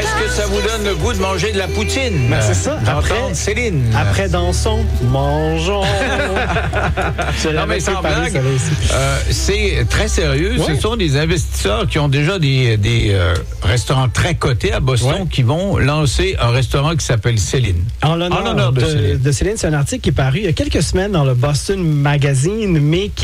Est-ce que ça vous donne le goût de manger de la poutine? Ben, c'est ça. Après, Céline. Après dansons, mangeons. Non, mais sans blague, c'est très sérieux. Ouais. Ce sont des investisseurs qui ont déjà des restaurants très cotés à Boston qui vont lancer un restaurant qui s'appelle Céline. En l'honneur de Céline, c'est un article qui est paru il y a quelques semaines dans le Boston Magazine, mais qui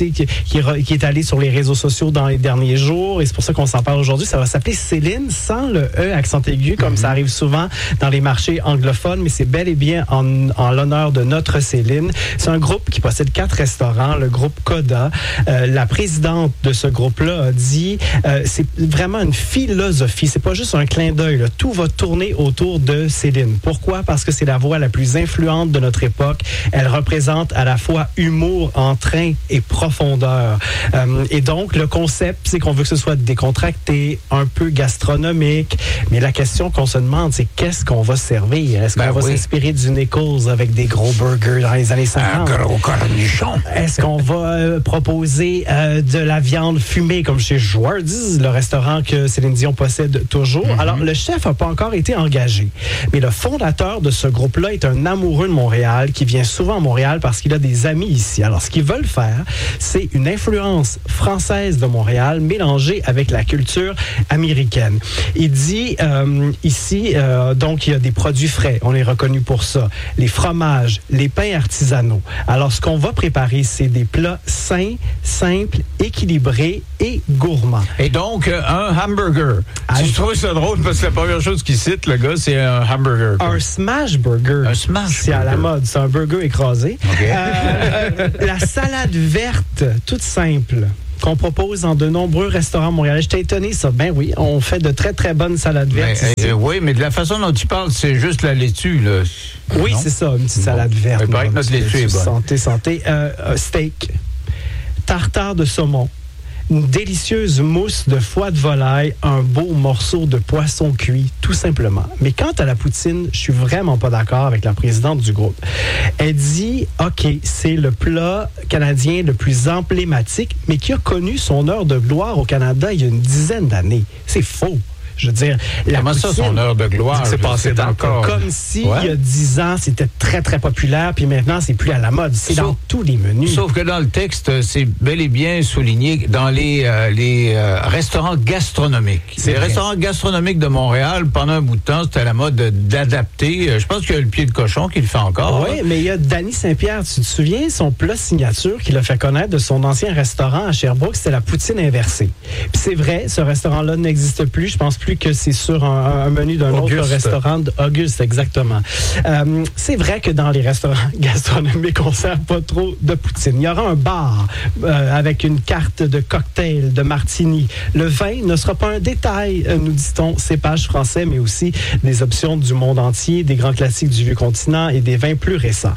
est allé sur les réseaux sociaux dans les derniers jours, et c'est pour ça qu'on s'en parle aujourd'hui. Ça va s'appeler Céline sans le E accent aigu, comme ça arrive souvent dans les marchés anglophones, mais c'est bel et bien en l'honneur de notre Céline. C'est un groupe qui possède 4 restaurants, le groupe Coda. La présidente de ce groupe-là a dit c'est vraiment une philosophie, c'est pas juste un clin d'œil, là. Tout va tourner autour de Céline. Pourquoi? Parce que c'est la voix la plus influente de notre époque. Elle représente à la fois humour, entrain et profondeur. Et donc, le concept, c'est qu'on veut que ce soit décontracté, un peu gastronomique, mais la question qu'on se demande, c'est qu'est-ce qu'on va servir? Est-ce qu'on va s'inspirer du Nichols avec des gros burgers dans les années 50? Un gros cornichon. Est-ce qu'on va proposer de la viande fumée comme chez Schwartz, le restaurant que Céline Dion possède toujours? Alors, le chef n'a pas encore été engagé, mais le fondateur de ce groupe-là est un amoureux de Montréal qui vient souvent à Montréal parce qu'il a des amis ici. Alors, ce qu'ils veulent faire, c'est une influence française de Montréal mélangée avec la culture américaine. Il dit ici, donc, il y a des produits frais. On est reconnu pour ça. Les fromages, les pains artisanaux. Alors, ce qu'on va préparer, c'est des plats sains, simples, équilibrés et gourmands. Et donc, un hamburger. Je trouve ça drôle parce que la première chose qu'il cite, le gars, c'est un hamburger. Un smash burger. Un smash c'est burger. À la mode. C'est un burger écrasé. Okay. La salade verte, toute simple, qu'on propose dans de nombreux restaurants montréalais. J'étais étonné, ça. Ben oui, on fait de très, très bonnes salades vertes ici. Oui, mais de la façon dont tu parles, c'est juste la laitue, là. Oui, c'est ça, une petite salade verte. Il paraît que notre laitue est bonne. Santé. Steak, tartare de saumon, une délicieuse mousse de foie de volaille, un beau morceau de poisson cuit, tout simplement. Mais quant à la poutine, je suis vraiment pas d'accord avec la présidente du groupe. Elle dit, OK, c'est le plat canadien le plus emblématique, mais qui a connu son heure de gloire au Canada il y a une dizaine d'années. C'est faux. Je veux dire, comment ça, son heure de gloire? C'est passé encore. Comme si, il y a 10 ans, c'était très, très populaire, puis maintenant, c'est plus à la mode. C'est dans tous les menus. Sauf que dans le texte, c'est bel et bien souligné dans les restaurants gastronomiques. Les restaurants gastronomiques de Montréal, pendant un bout de temps, c'était à la mode d'adapter. Je pense qu'il y a le pied de cochon qui le fait encore. Oui, mais il y a Danny Saint-Pierre. Tu te souviens, son plat signature qu'il a fait connaître de son ancien restaurant à Sherbrooke, c'était la poutine inversée. Puis c'est vrai, ce restaurant-là n'existe plus. Je pense plus que c'est sur un menu d'un autre restaurant. Auguste, exactement. C'est vrai que dans les restaurants gastronomiques, on ne sert pas trop de poutine. Il y aura un bar avec une carte de cocktail, de martini. Le vin ne sera pas un détail, nous dit-on, cépage français, mais aussi des options du monde entier, des grands classiques du vieux continent et des vins plus récents.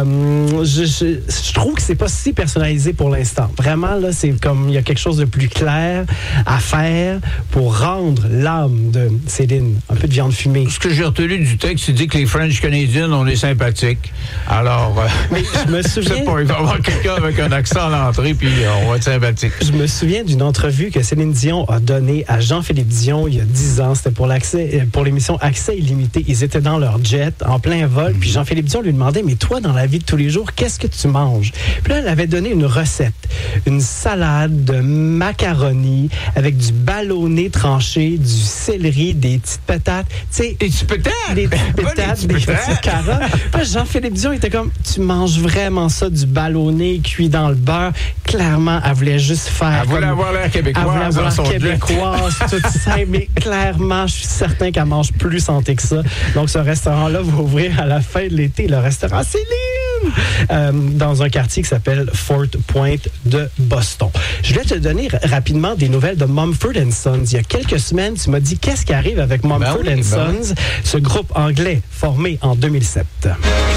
Je trouve que c'est pas si personnalisé pour l'instant. Vraiment, là, c'est comme il y a quelque chose de plus clair à faire pour rendre l'âme de Céline, un peu de viande fumée. Ce que j'ai retenu du texte, c'est dit que les French Canadians, on est sympathiques. Alors, mais je me souviens... il va y avoir quelqu'un avec un accent à l'entrée, puis on va être sympathique. Je me souviens d'une entrevue que Céline Dion a donnée à Jean-Philippe Dion il y a 10 ans. C'était pour l'émission Accès illimité. Ils étaient dans leur jet, en plein vol, puis Jean-Philippe Dion lui demandait, mais toi, dans la vie de tous les jours, qu'est-ce que tu manges? Puis là, elle avait donné une recette. Une salade de macaroni avec du ballonné tranché, du céleri, des petites patates. Des petites patates? Des petites patates, des petites carottes. Puis Jean-Philippe Dion était comme, tu manges vraiment ça, du ballonné cuit dans le beurre. Clairement, elle voulait juste faire... Elle voulait avoir l'air québécoise. Elle voulait avoir l'air québécoise, tout ça. Mais clairement, je suis certain qu'elle mange plus santé que ça. Donc, ce restaurant-là va ouvrir à la fin de l'été. Le restaurant Céline! Dans un quartier qui s'appelle Fort Point de Boston. Je voulais te donner rapidement des nouvelles de Mumford & Sons. Il y a quelques semaines, tu m'as dit qu'est-ce qui arrive avec Mumford & Sons, ce groupe anglais formé en 2007.